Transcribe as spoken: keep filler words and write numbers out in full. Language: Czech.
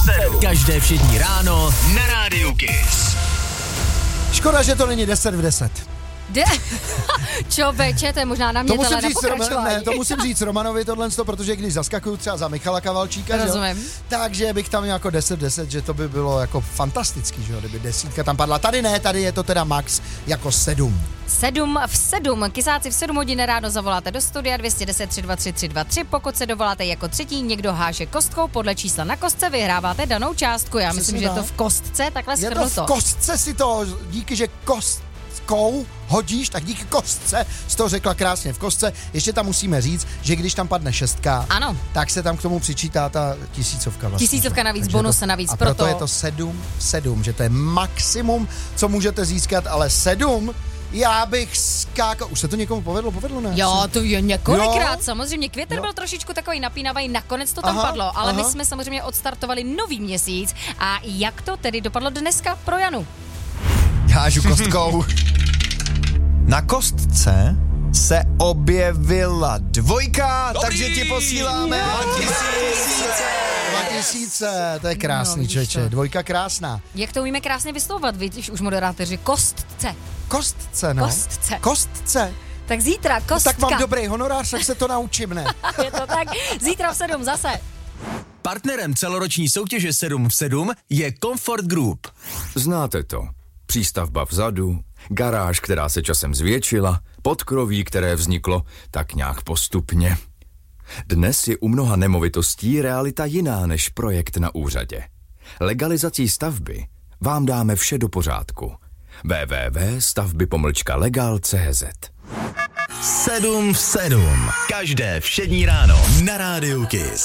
Každé všední ráno na Rádiu Kiss. Škoda, že to není deset v deset. De- Čověče, to je možná na mě To musím, tele říct, Roman, ne, to musím říct Romanovi tohle, protože když zaskakuju třeba za Michala Kavalčíka, že jo, takže bych tam měl jako deset deset, že to by bylo jako fantastický, že jo, kdyby desítka tam padla. Tady ne, tady je to teda max jako sedm. sedm v sedm. Kysáci v sedm hodin ráno zavoláte do studia dvě jedna deset tři dva tři tři dva tři. Pokud se dovoláte jako třetí, někdo háže kostkou, podle čísla na kostce vyhráváte danou částku. Já myslím, že je to v kostce, takhle shrnu to. Je to v kostce si to, díky, že kost kou hodíš, tak díky kostce, z toho řekla krásně v kostce. Ještě tam musíme říct, že když tam padne šestka, ano, tak se tam k tomu přičítá ta tisícovka. Vlastně. Tisícovka navíc, bonus to, navíc. A proto... proto je to sedm sedm, že to je maximum, co můžete získat, ale sedm, já bych skákal. Už se to někomu povedlo? Povedlo, ne? Jo, to je několikrát, jo? Samozřejmě. Květen jo? byl trošičku takový napínavý, nakonec to tam aha, padlo, ale aha. my jsme samozřejmě odstartovali nový měsíc. A jak to tedy dopadlo dneska pro Janu? Hážu kostkou. Na kostce se objevila dvojka, dobrý, takže ti posíláme dva tisíce. Dva tisíce, to je krásný, no, čeče, dvojka krásná. Jak to umíme krásně vyslovovat, víš, už moderátoři, kostce. Kostce, no. Kostce. Kostce. Tak zítra, kostka. No, tak mám dobrý honorář, tak se to naučím, ne? Je to tak, zítra v sedm zase. Partnerem celoroční soutěže sedm v sedm je Comfort Group. Znáte to. Přístavba vzadu, garáž, která se časem zvětšila, podkroví, které vzniklo tak nějak postupně. Dnes je u mnoha nemovitostí realita jiná než projekt na úřadě. Legalizací stavby vám dáme vše do pořádku. w w w tečka stavby pomlčka legal tečka c z sedm v sedm. Každé všední ráno na Rádiu Kiss.